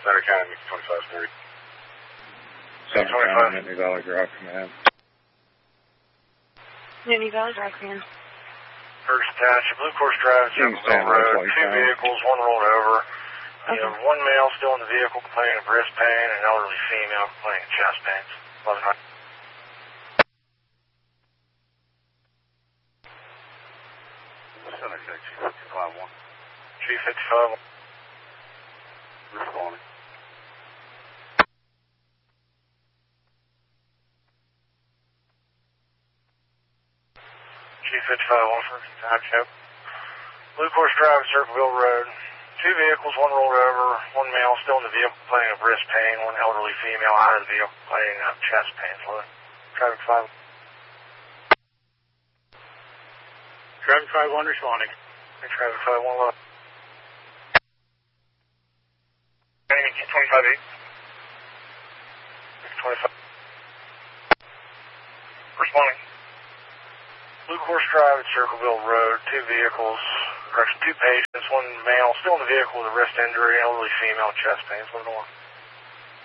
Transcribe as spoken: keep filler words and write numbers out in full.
Center County, twenty-five thirty. Center County, Nittany Valley Drive Command. Nittany Valley Drive Command. Ferguson Township, Blue Course Drive, Circleville Road, two vehicles, one rolled over. Okay. You have one male still in the vehicle complaining of wrist pain, and an elderly female complaining of chest pains. eleven hundred. Center K, Chief fifty-five one. Chief fifty-five one. Responding. Chief fifty-five one, Ferguson Township. Blue Course Drive, Circleville Road. Two vehicles, one rolled over. One male still in the vehicle complaining of wrist pain. One elderly female out of the vehicle complaining of chest pain. Traffic five. Traffic five one responding. Traffic five one low. twenty-five eight. twenty-five. Responding. Blue Course Drive at Circleville Road, two vehicles, correction, two patients, one male still in the vehicle with a wrist injury, elderly female, chest pains, one to one.